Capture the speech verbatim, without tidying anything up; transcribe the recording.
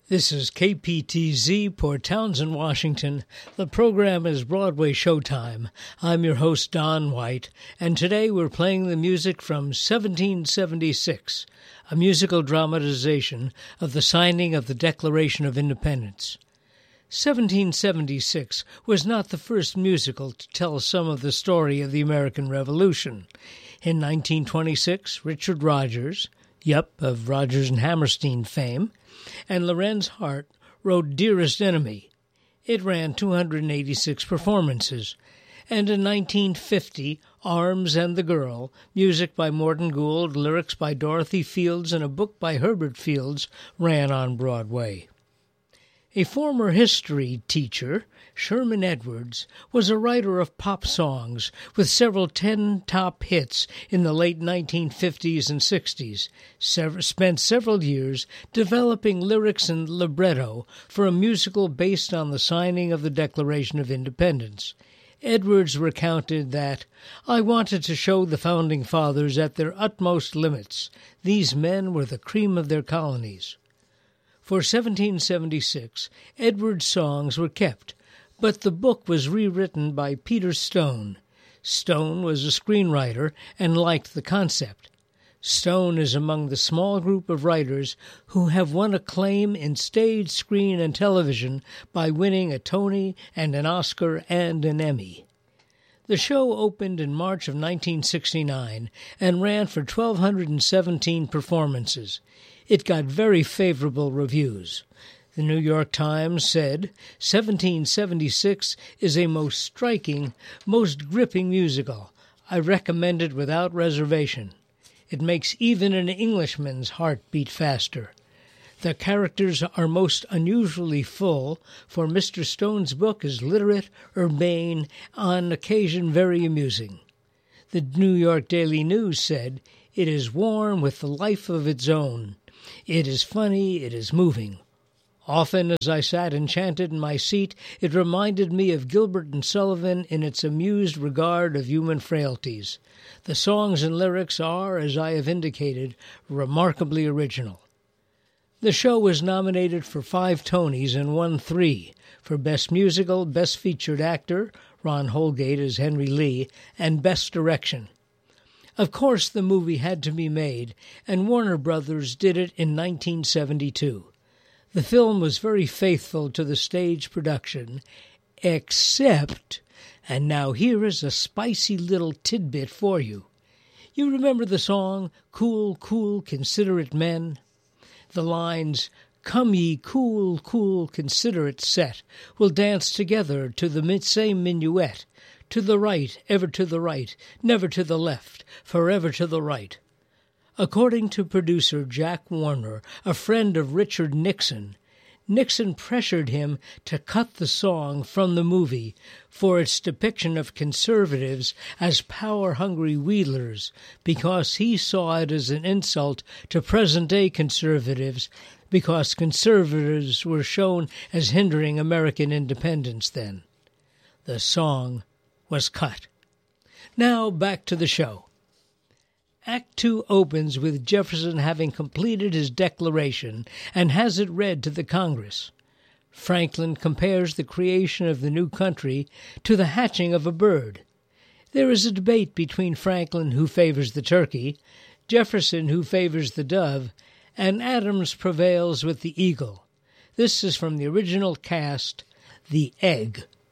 This is K P T Z, Port Townsend, Washington. The program is Broadway Showtime. I'm your host, Don White, and today we're playing the music from seventeen seventy-six, a musical dramatization of the signing of the Declaration of Independence. seventeen seventy-six was not the first musical to tell some of the story of the American Revolution. In nineteen twenty-six, Richard Rodgers, yep, of Rodgers and Hammerstein fame, and Lorenz Hart wrote Dearest Enemy. It ran two hundred eighty-six performances. And in nineteen fifty, Arms and the Girl, music by Morton Gould, lyrics by Dorothy Fields, and a book by Herbert Fields, ran on Broadway. A former history teacher, Sherman Edwards, was a writer of pop songs with several ten top hits in the late nineteen fifties and sixties, sev- spent several years developing lyrics and libretto for a musical based on the signing of the Declaration of Independence. Edwards recounted that, "I wanted to show the Founding Fathers at their utmost limits. These men were the cream of their colonies." For seventeen seventy-six, Edwards' songs were kept, but the book was rewritten by Peter Stone. Stone was a screenwriter and liked the concept. Stone is among the small group of writers who have won acclaim in stage, screen, and television by winning a Tony and an Oscar and an Emmy. The show opened in March of nineteen sixty-nine and ran for one thousand two hundred seventeen performances. It got very favorable reviews. The New York Times said, seventeen seventy-six is a most striking, most gripping musical. I recommend it without reservation. It makes even an Englishman's heart beat faster. The characters are most unusually full, for Mister Stone's book is literate, urbane, on occasion very amusing. The New York Daily News said, it is warm with the life of its own. It is funny, it is moving. Often as I sat enchanted in my seat, it reminded me of Gilbert and Sullivan in its amused regard of human frailties. The songs and lyrics are, as I have indicated, remarkably original. The show was nominated for five Tonys and won three, for Best Musical, Best Featured Actor, Ron Holgate as Henry Lee, and Best Direction. Of course, the movie had to be made, and Warner Brothers did it in nineteen seventy-two. The film was very faithful to the stage production, except, and now here is a spicy little tidbit for you. You remember the song, Cool, Cool, Considerate Men? The lines, "Come ye cool, cool, considerate set," will dance together to the same minuet. To the right, ever to the right, never to the left, forever to the right. According to producer Jack Warner, a friend of Richard Nixon, Nixon pressured him to cut the song from the movie for its depiction of conservatives as power-hungry wheelers because he saw it as an insult to present-day conservatives because conservatives were shown as hindering American independence then. The song was cut. Now back to the show. Act Two opens with Jefferson having completed his declaration and has it read to the Congress. Franklin compares the creation of the new country to the hatching of a bird. There is a debate between Franklin, who favors the turkey, Jefferson, who favors the dove, and Adams prevails with the eagle. This is from the original cast, The Egg.